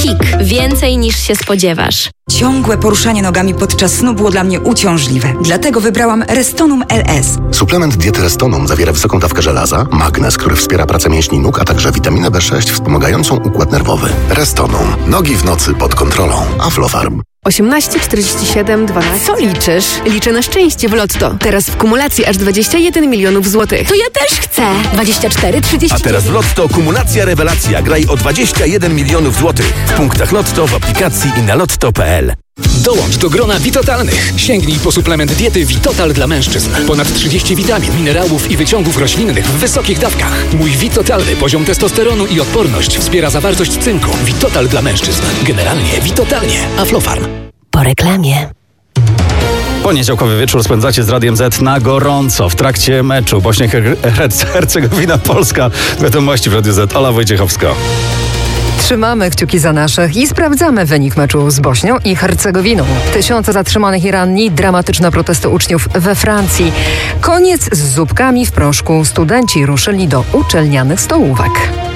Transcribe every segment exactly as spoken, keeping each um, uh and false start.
Kik. Więcej niż się spodziewasz. Ciągłe poruszanie nogami podczas snu było dla mnie uciążliwe. Dlatego wybrałam Restonum L S. Suplement diety Restonum zawiera wysoką dawkę żelaza, magnez, który wspiera pracę mięśni nóg, a także witaminę B sześć wspomagającą układ nerwowy. Restonum. Nogi w nocy pod kontrolą. Aflofarm. osiemnaście czterdzieści siedem dwanaście. Co liczysz? Liczę na szczęście w Lotto. Teraz w kumulacji aż dwadzieścia jeden milionów złotych. To ja też chcę. dwadzieścia cztery trzydzieści. A teraz w Lotto kumulacja rewelacja. Graj o dwadzieścia jeden milionów złotych. W punktach Lotto, w aplikacji i na lotto kropka p l. Dołącz do grona Witotalnych. Sięgnij po suplement diety Witotal dla mężczyzn. Ponad trzydzieści witamin, minerałów i wyciągów roślinnych w wysokich dawkach. Mój Witotalny poziom testosteronu i odporność wspiera zawartość cynku. Witotal dla mężczyzn. Generalnie Witotalnie. Aflofarm. Po reklamie. Poniedziałkowy wieczór spędzacie z Radiem Z na gorąco w trakcie meczu Bośnia-Hercegowina Polska. Wiadomości w Radiu Z. Ola Wojciechowska. Trzymamy kciuki za naszych i sprawdzamy wynik meczu z Bośnią i Hercegowiną. Tysiące zatrzymanych i ranni, dramatyczne protesty uczniów we Francji. Koniec z zupkami w proszku. Studenci ruszyli do uczelnianych stołówek.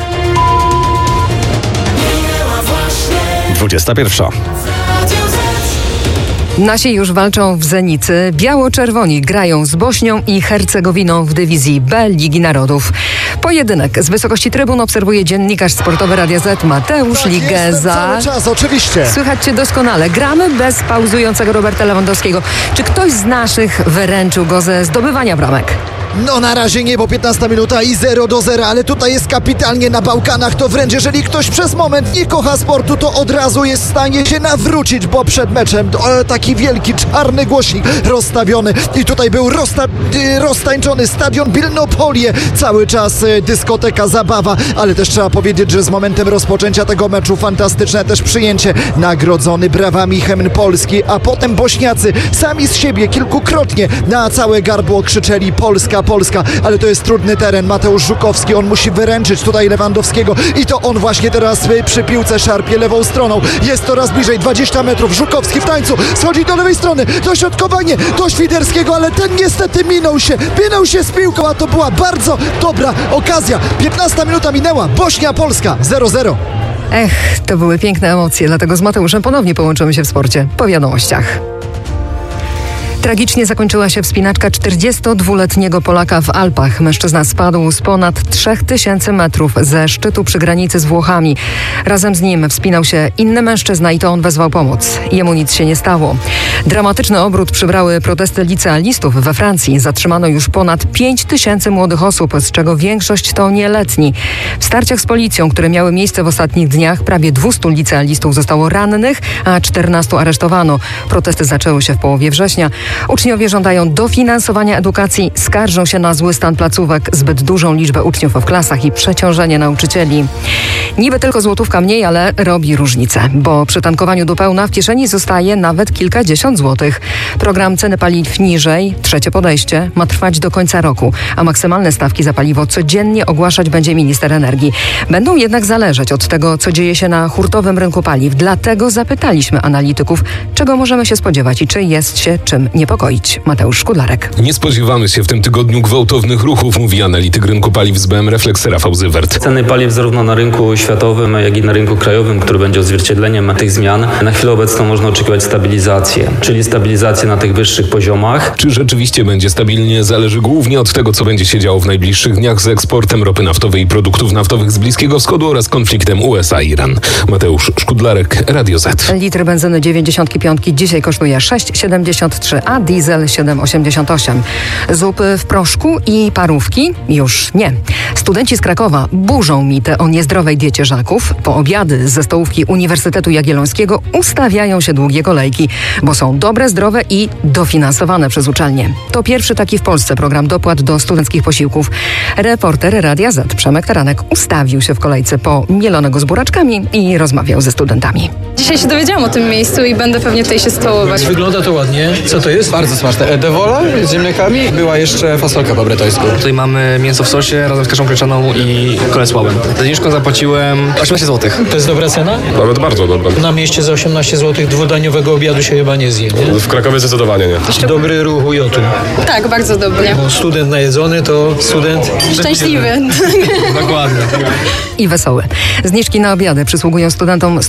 dwudziesta pierwsza. Nasi już walczą w Zenicy. Biało-czerwoni grają z Bośnią i Hercegowiną w dywizji B Ligi Narodów. Pojedynek z wysokości trybun obserwuje dziennikarz sportowy Radia Z Mateusz Tak Ligeza. Cały czas, oczywiście. Słychać cię doskonale. Gramy bez pauzującego Roberta Lewandowskiego. Czy ktoś z naszych wyręczył go ze zdobywania bramek? No na razie nie, bo piętnasta minuta i zero do zera, ale tutaj jest kapitalnie na Bałkanach. To wręcz, jeżeli ktoś przez moment nie kocha sportu, to od razu jest w stanie się nawrócić, bo przed meczem o, taki wielki czarny głosik rozstawiony i tutaj był rozsta- y, roztańczony stadion Bilnopolie. Cały czas y, dyskoteka, zabawa, ale też trzeba powiedzieć, że z momentem rozpoczęcia tego meczu fantastyczne też przyjęcie. Nagrodzony brawami hymn Polski, a potem Bośniacy sami z siebie kilkukrotnie na całe gardło krzyczeli Polska, Polska, ale to jest trudny teren. Mateusz Żukowski, on musi wyręczyć tutaj Lewandowskiego i to on właśnie teraz przy piłce szarpie lewą stroną. Jest coraz bliżej, dwadzieścia metrów. Żukowski w tańcu, schodzi do lewej strony, dośrodkowanie do Świderskiego, ale ten niestety minął się, minął się z piłką, a to była bardzo dobra okazja. piętnasta minuta minęła, Bośnia, Polska zero zero. Ech, to były piękne emocje, dlatego z Mateuszem ponownie połączymy się w sporcie po wiadomościach. Tragicznie zakończyła się wspinaczka czterdziestodwuletniego Polaka w Alpach. Mężczyzna spadł z ponad trzech tysięcy metrów ze szczytu przy granicy z Włochami. Razem z nim wspinał się inny mężczyzna i to on wezwał pomoc. Jemu nic się nie stało. Dramatyczny obrót przybrały protesty licealistów we Francji. Zatrzymano już ponad pięć tysięcy młodych osób, z czego większość to nieletni. W starciach z policją, które miały miejsce w ostatnich dniach, prawie dwieście licealistów zostało rannych, a czternastu aresztowano. Protesty zaczęły się w połowie września. Uczniowie żądają dofinansowania edukacji, skarżą się na zły stan placówek, zbyt dużą liczbę uczniów w klasach i przeciążenie nauczycieli. Niby tylko złotówka mniej, ale robi różnicę, bo przy tankowaniu do pełna w kieszeni zostaje nawet kilkadziesiąt złotych. Program ceny paliw niżej, trzecie podejście, ma trwać do końca roku, a maksymalne stawki za paliwo codziennie ogłaszać będzie minister energii. Będą jednak zależeć od tego, co dzieje się na hurtowym rynku paliw. Dlatego zapytaliśmy analityków, czego możemy się spodziewać i czy jest się czym niepokoić. Mateusz Szkudlarek. Nie spodziewamy się w tym tygodniu gwałtownych ruchów, mówi analityk rynku paliw z B M Reflex Rafał Zywert. Ceny paliw zarówno na rynku światowym, jak i na rynku krajowym, który będzie odzwierciedleniem tych zmian, na chwilę obecną można oczekiwać stabilizację, czyli stabilizację na tych wyższych poziomach. Czy rzeczywiście będzie stabilnie, zależy głównie od tego, co będzie się działo w najbliższych dniach z eksportem ropy naftowej i produktów naftowych z Bliskiego Wschodu oraz konfliktem U S A-Iran. Mateusz Szkudlarek, Radio Z. Litr benzyny dziewięćdziesiąt pięć dzisiaj kosztuje sześć siedemdziesiąt trzy, a diesel siedem osiemdziesiąt osiem. Zupy w proszku i parówki? Już nie. Studenci z Krakowa burzą mitę o niezdrowej diecie żaków. Po obiady ze stołówki Uniwersytetu Jagiellońskiego ustawiają się długie kolejki, bo są dobre, zdrowe i dofinansowane przez uczelnie. To pierwszy taki w Polsce program dopłat do studenckich posiłków. Reporter Radia Z Przemek Taranek ustawił się w kolejce po mielonego z buraczkami i rozmawiał ze studentami. Dzisiaj się dowiedziałam o tym miejscu i będę pewnie tutaj się stołować. Wygląda to ładnie. Co to jest? Bardzo smaczne. Dewola z ziemniakami. Była jeszcze fasolka po bretońsku. Tutaj mamy mięso w sosie razem z kaszą pieczoną i kolesławem. Za zniżką zapłaciłem osiemnaście złotych. To jest dobra cena? Nawet bardzo dobra. Na mieście za osiemnaście złotych dwudaniowego obiadu się chyba nie zje, nie? W Krakowie zdecydowanie nie. Dobry ruch U J-u. Tak, bardzo dobry. Bo student najedzony to student... Szczęśliwy. Dokładnie. I wesoły. Zniżki na obiady przysługują studentom